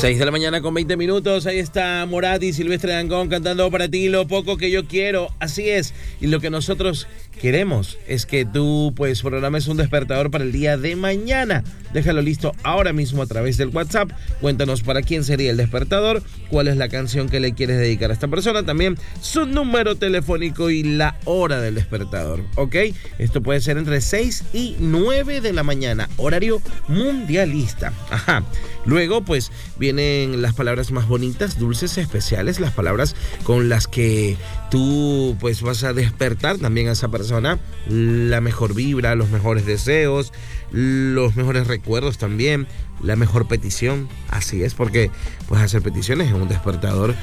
6 de la mañana con 20 minutos, ahí está Morat y Silvestre Dangond cantando para ti lo poco que yo quiero, así es, y lo que nosotros queremos es que tú pues programes un despertador para el día de mañana. Déjalo listo ahora mismo a través del WhatsApp, cuéntanos para quién sería el despertador, cuál es la canción que le quieres dedicar a esta persona, también su número telefónico y la hora del despertador, ¿ok? Esto puede ser entre 6 y 9 de la mañana, horario mundialista, ajá. Luego pues vienen las palabras más bonitas, dulces, especiales, las palabras con las que tú pues vas a despertar también a esa persona, la mejor vibra, los mejores deseos, los mejores recuerdos también, la mejor petición, así es, porque puedes hacer peticiones en un despertador,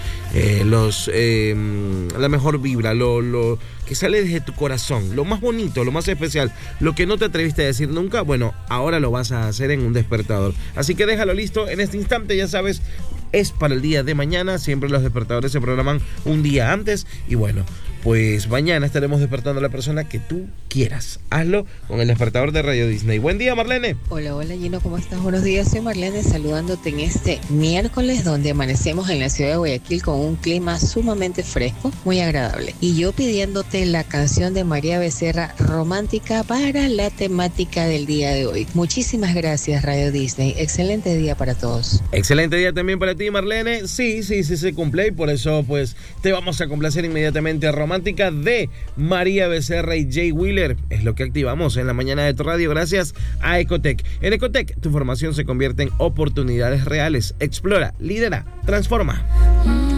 la mejor vibra, lo que sale desde tu corazón, lo más bonito, lo más especial, lo que no te atreviste a decir nunca, bueno, ahora lo vas a hacer en un despertador, así que déjalo listo en este instante, ya sabes, es para el día de mañana, siempre los despertadores se programan un día antes y bueno, pues mañana estaremos despertando a la persona que tú quieras. Hazlo con el despertador de Radio Disney. Buen día, Marlene. Hola, Gino, ¿cómo estás? Buenos días, soy Marlene saludándote en este miércoles donde amanecemos en la ciudad de Guayaquil con un clima sumamente fresco, muy agradable. Y yo pidiéndote la canción de María Becerra, Romántica, para la temática del día de hoy. Muchísimas gracias, Radio Disney. Excelente día para todos. Excelente día también para ti, Marlene. Sí, se cumple y por eso pues te vamos a complacer inmediatamente a Romántica de María Becerra y Jay Wheeler. Es lo que activamos en la mañana de tu radio gracias a Ecotec. En Ecotec tu formación se convierte en oportunidades reales. Explora, lidera, transforma.